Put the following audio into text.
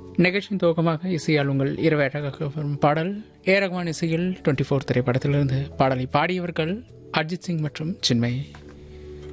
நிகழ்ச்சியின் துவக்கமாக இசையால் உங்கள் இரவேட்டாக வரும் பாடல் ஏ ரகுமான் இசையில் 24 திரைப்படத்திலிருந்து பாடலை பாடியவர்கள் அர்ஜித் சிங் மற்றும் சின்மய்.